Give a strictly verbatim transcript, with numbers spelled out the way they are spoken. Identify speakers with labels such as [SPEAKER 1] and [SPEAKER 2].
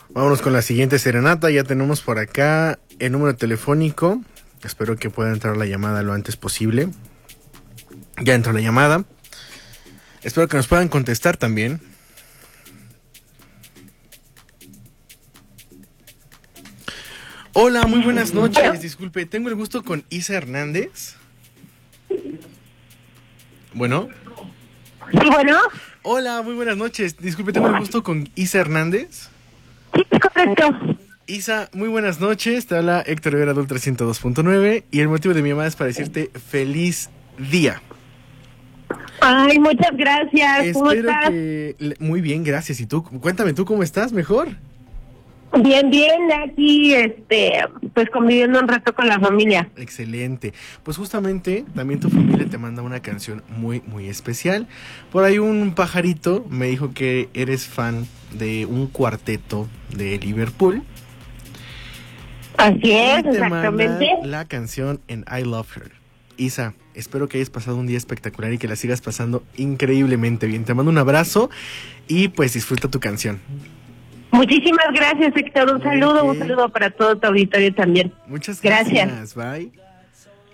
[SPEAKER 1] Vámonos con la siguiente serenata. Ya tenemos por acá el número telefónico. Espero que pueda entrar la llamada lo antes posible. Ya entró la llamada. Espero que nos puedan contestar también. Hola, muy buenas noches. Disculpe, tengo el gusto con Isa Hernández. Bueno.
[SPEAKER 2] Sí, bueno.
[SPEAKER 1] Hola, muy buenas noches. Disculpe, tengo el gusto con Isa Hernández.
[SPEAKER 2] Sí, correcto.
[SPEAKER 1] Isa, muy buenas noches. Te habla Héctor Rivera de Ultra ciento dos punto nueve y el motivo de mi llamada es para decirte feliz día.
[SPEAKER 2] Ay, muchas gracias. ¿Cómo
[SPEAKER 1] Espero
[SPEAKER 2] estás?
[SPEAKER 1] que... Muy bien, gracias. ¿Y tú? Cuéntame, ¿tú cómo estás? ¿Mejor?
[SPEAKER 2] Bien, bien, aquí, este, pues conviviendo un rato con la familia.
[SPEAKER 1] Excelente. Pues justamente también tu familia te manda una canción muy, muy especial. Por ahí un pajarito me dijo que eres fan de un cuarteto de Liverpool.
[SPEAKER 2] Así es,
[SPEAKER 1] y te
[SPEAKER 2] exactamente.
[SPEAKER 1] mandan la canción en I Love Her. Isa, espero que hayas pasado un día espectacular y que la sigas pasando increíblemente bien. Te mando un abrazo y pues disfruta tu canción.
[SPEAKER 2] Muchísimas gracias, Héctor. Un saludo, un saludo para todo tu auditorio también.
[SPEAKER 1] Muchas gracias.
[SPEAKER 2] Gracias.
[SPEAKER 1] Bye.